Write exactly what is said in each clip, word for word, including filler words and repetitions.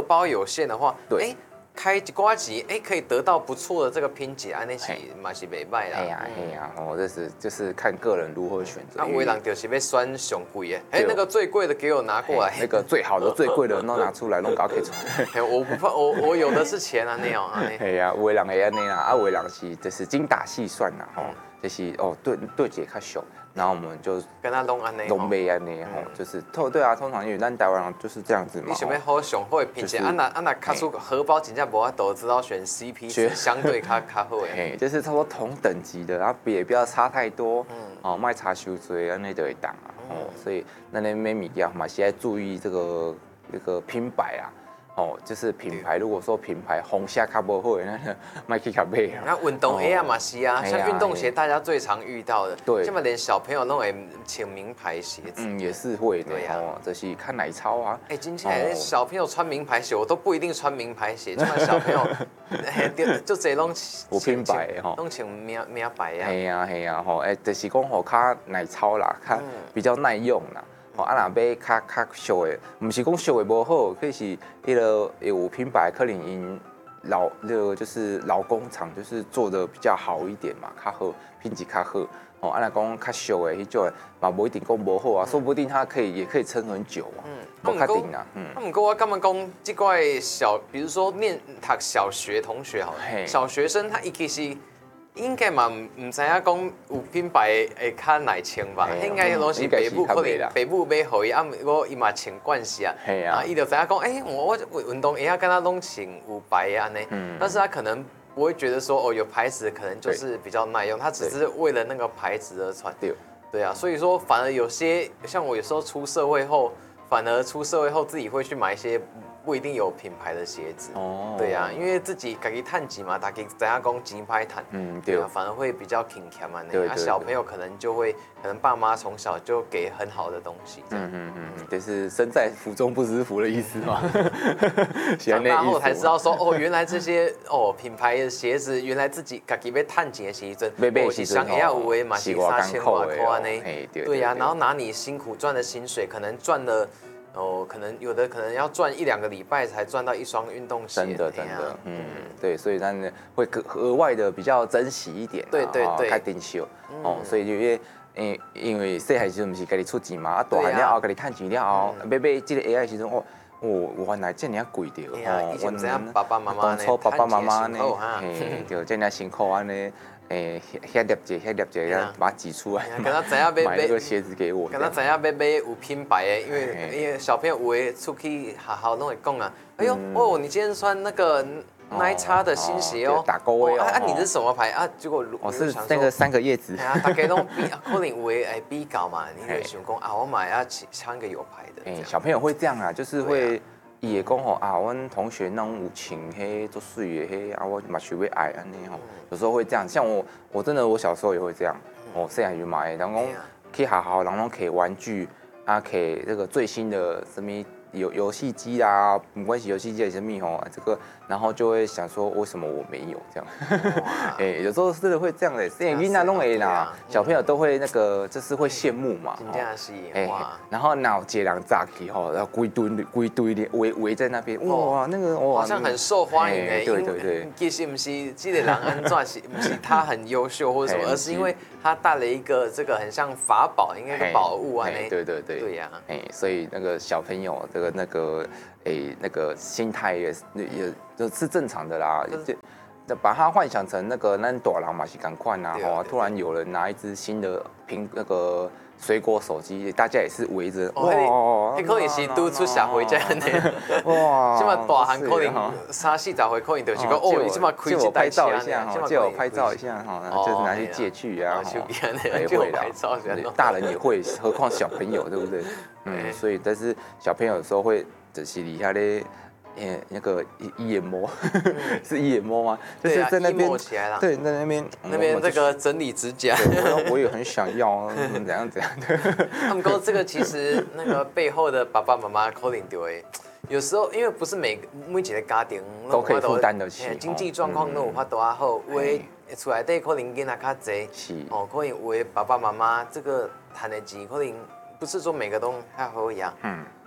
荷包有限的话， 对。 哎开瓜集，哎，可以得到不错的这个拼级，安那是嘛是袂歹啦。 哎呀哎呀，哦，这是就是看个人如何选择。 那有人就是要选上贵的，哎，那个最贵的给我拿过来， 那个最好的、最贵的都拿出来，弄搞可以出来。我不怕，我我有的是钱啊，那样啊。 哎呀，有的人会安尼啦，啊，有的人是就是精打细算啦，吼，就是哦对对姐较熟。然后我们就跟他弄安内， 弄没安内吼，就是透对啊，通常因为咱台湾人就是这样子嘛。 你想要好上好的品质，安那安那卡出荷包真正无法度，知道选 C P 值相对较较好的。 嘿，就是差不多同等级的，然后也不要差太多，哦，卖差伤多，安内就会当啊。哦，所以咱咧买物件嘛，是要注意这个这个品牌啊。哦，就是品牌，如果说品牌红虾卡不好，那个卖去卡买啊。 那运动鞋啊嘛是啊，像运动鞋大家最常遇到的， 对， 现在连小朋友都会请名牌鞋子。 嗯，也是会的哦，这是看奶超啊。 哎，今天小朋友穿名牌鞋，我都不一定穿名牌鞋，就小朋友，就这拢有品牌吼， 拢请名名牌啊。 系啊系啊吼，哎，就是讲吼较奶超啦，较比较耐用啦。哦，啊，若买较较俗的，唔是讲俗的无好，可是迄个有品牌可能因老那个就是老工厂就是做的比较好一点嘛，较好品质较好。哦，啊，若讲较俗的迄种嘛，无一定讲无好啊，说不定它可以也可以撑很久啊。嗯，不确定啊。嗯。 啊，不过我感觉讲这块小，比如说念读小学同学好了，小学生他一其实。应该嘛唔唔知影讲有品牌会较耐穿吧？应该拢是爸母可能爸母买互伊，啊，我伊嘛穿惯势啊，啊，伊就知影讲，哎，我我运动鞋啊，跟他拢穿有牌啊呢，但是他可能不会觉得说哦有牌子可能就是比较耐用，他只是为了那个牌子而穿。对，对啊，所以说反而有些像我有时候出社会后，反而出社会后自己会去买一些。不一定有品牌的鞋子，哦，对呀、啊，因为自己自己趁钱嘛，大家怎样讲钱歹趁，嗯，对啊，反而会比较勤俭嘛，那啊小朋友可能就会，可能爸妈从小就给很好的东西，嗯嗯嗯， 就是身在福中不知福的意思嘛。 长大后才知道说，哦，原来这些哦品牌的鞋子，原来自己自己要趁钱的时阵， 哦， 是像也要有的嘛是三千多块呢，对呀、啊，然后拿你辛苦赚的薪水，可能赚了。哦，可能有的可能要赚一两个礼拜才赚到一双运动鞋， 真的真的，嗯，对，所以咱会额外的比较珍惜一点， 对对对， 开定秀哦，所以就因为因因为细汉时阵不是家己出钱嘛，啊大汉了后家己趁钱了后，买买这个鞋的时阵哦。哦，原来这样贵着哦！以前爸爸妈妈当初爸爸妈妈呢，嘿，就这样辛苦安尼，诶，遐粒钱，遐粒钱，把它挤出来，买那个鞋子给我。 跟他知影要买有品牌的，因为因为小朋友有的出去学校拢会讲啊，哎呦，哦，你今天穿那个耐叉的新鞋哦， 打勾的哦。 啊，你是什么牌啊？结果我是那个三个叶子。 哎呀，大家拢比，可能有的哎比较嘛，你会想讲啊，我买要穿个有牌的。 哎，小朋友会这样啊，就是会。伊会讲吼啊，阮同学那种有穿迄做水的迄啊，我嘛想要爱安尼吼。有时候会这样，像我，我真的我小时候也会这样。哦，细汉就买，然后去学校，然后摕玩具啊，摕这个最新的什么游游戏机啦，不管是游戏机还是什么吼，这个，然后就会想说，为什么我没有这样？哎，有时候真的会这样的，现在囡仔弄会啦，小朋友都会那个，就是会羡慕嘛。 真正是哇！ 然后脑接人炸起吼，然后规堆规堆的围围在那边，哇，那个哇， 好像很受欢迎诶。 对对对， 其实不是这个人安怎是，不是他很优秀或者什么，而是因为他带了一个这个很像法宝，应该是宝物啊。 对对对， 对呀。 哎，所以那个小朋友这个那个诶那个心态也也就是正常的啦。就把它幻想成那个咱大人嘛是同款呐，哦，突然有人拿一只新的苹那个水果手机，大家也是围着， 哇，迄可能是拄出社会这样的，哇，这么大汉可能三四十岁可能就是讲，哦，你这么开一台车， 借我拍照一下哈，就是拿去借去啊，也会啦，大人也会，何况小朋友对不对？嗯，所以但是小朋友有时候会就是底下咧。诶，那个一眼摸是一眼摸吗？就是在那边，对，在那边那边这个整理指甲， 我也很想要，怎样怎样的。 他们说这个其实那个背后的爸爸妈妈可能就会，有时候因为不是每每一个家庭都可以负担得起， 经济状况都有法度啊好，有的厝内底可能囡仔较济，哦，可能有的爸爸妈妈这个赚的钱可能不是说每个都还好一样，嗯。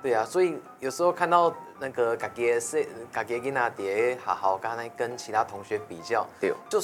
对啊，所以有时候看到那个家己的是家己囡仔伫学校，刚才跟其他同学比较， 对， 就